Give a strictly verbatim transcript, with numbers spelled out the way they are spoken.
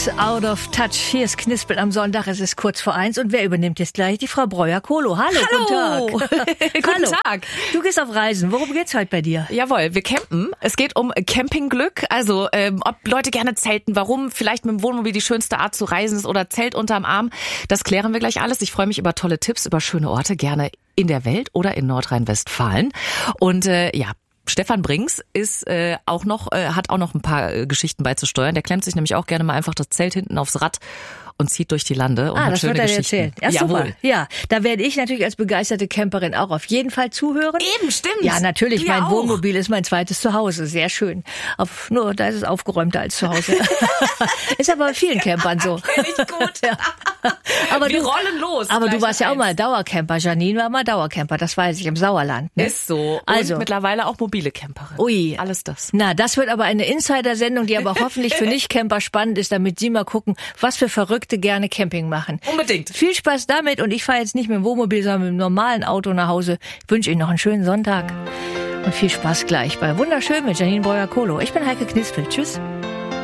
Out of Touch. Hier ist Knispel am Sonntag. Es ist kurz vor eins. Und wer übernimmt jetzt gleich? Die Frau Breuer-Kohlo. Hallo, Hallo. Guten Tag. Guten Hallo. Tag. Du gehst auf Reisen. Worum geht's heute bei dir? Jawohl, wir campen. Es geht um Campingglück. Also, ähm, ob Leute gerne zelten, warum vielleicht mit dem Wohnmobil die schönste Art zu reisen ist oder Zelt unterm Arm. Das klären wir gleich alles. Ich freue mich über tolle Tipps, über schöne Orte, gerne in der Welt oder in Nordrhein-Westfalen. Und äh, ja, Stefan Brings ist äh, auch noch, äh, hat auch noch ein paar äh, Geschichten beizusteuern. Der klemmt sich nämlich auch gerne mal einfach das Zelt hinten aufs Rad und zieht durch die Lande und ah, hat das schöne wird er Geschichten. erzählen. Ja, super. Jawohl. Ja, da werde ich natürlich als begeisterte Camperin auch auf jeden Fall zuhören. Eben, stimmt. Ja, natürlich. Du ja mein auch. Wohnmobil ist mein zweites Zuhause. Sehr schön. Auf, nur da ist es aufgeräumter als zu Hause. Ist aber bei vielen Campern so. Kenn ich gut. Ja. Aber wir du, rollen los. Aber du gleich warst ja auch eins. mal Dauercamper. Janine war mal Dauercamper. Das weiß ich, im Sauerland. Ne? Ist so. Und Also. mittlerweile auch mobile Camperin. Ui. Alles das. Na, das wird aber eine Insider-Sendung, die aber hoffentlich für Nicht-Camper spannend ist, damit Sie mal gucken, was für Verrückte gerne Camping machen. Unbedingt. Viel Spaß damit und ich fahre jetzt nicht mit dem Wohnmobil, sondern mit dem normalen Auto nach Hause. Ich wünsche Ihnen noch einen schönen Sonntag und viel Spaß gleich bei Wunderschön mit Janine Breuer-Kohlo. Ich bin Heike Knispel. Tschüss.